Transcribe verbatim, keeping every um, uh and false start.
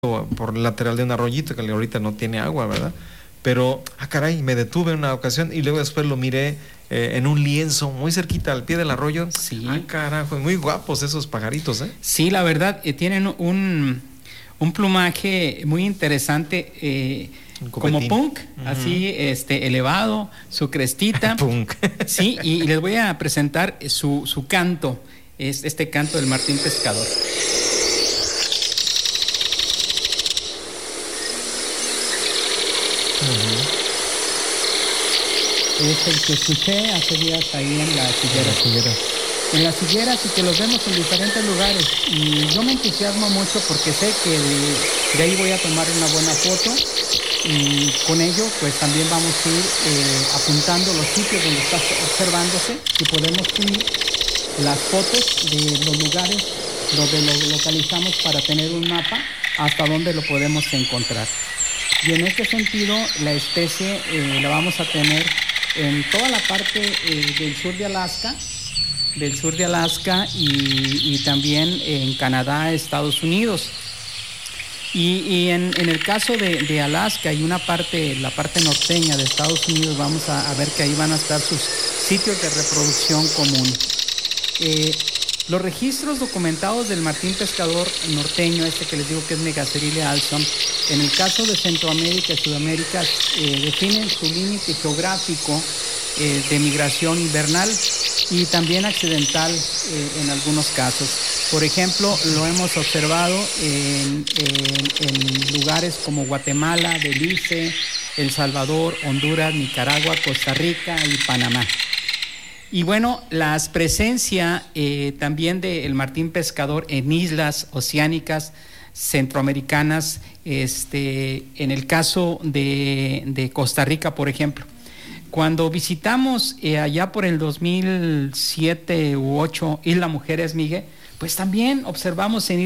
por el lateral de un arroyito que ahorita no tiene agua, ¿verdad? Pero, ah caray, me detuve en una ocasión y luego después lo miré eh, en un lienzo muy cerquita al pie del arroyo. Sí. Ah, carajo, muy guapos esos pajaritos, ¿eh? Sí, la verdad, eh, tienen un, un plumaje muy interesante, eh, como punk, uh-huh. así este, elevado, su crestita. Punk. Sí, y, y les voy a presentar su, su canto, es este canto del Martín Pescador. Uh-huh. Es el que escuché hace días ahí en las higueras. higueras. En las higueras y que los vemos en diferentes lugares. Y yo me entusiasmo mucho porque sé que de, de ahí voy a tomar una buena foto. Y con ello, pues también vamos a ir eh, apuntando los sitios donde está observándose y podemos subir las fotos de los lugares donde lo localizamos para tener un mapa hasta donde lo podemos encontrar. Y en este sentido, la especie eh, la vamos a tener en toda la parte eh, del sur de Alaska, del sur de Alaska y, y también en Canadá, Estados Unidos. Y, y en, en el caso de, de Alaska y una parte, la parte norteña de Estados Unidos, vamos a, a ver que ahí van a estar sus sitios de reproducción común. Eh, Los registros documentados del Martín Pescador norteño, este que les digo que es Megacerelia alston, en el caso de Centroamérica y Sudamérica, eh, definen su límite geográfico eh, de migración invernal y también accidental eh, en algunos casos. Por ejemplo, lo hemos observado en, en, en lugares como Guatemala, Belice, El Salvador, Honduras, Nicaragua, Costa Rica y Panamá. Y bueno, la presencia eh, también del Martín Pescador en islas oceánicas centroamericanas, este, en el caso de, de Costa Rica, por ejemplo. Cuando visitamos eh, allá por el dos mil siete u ocho Isla Mujeres, Miguel, pues también observamos en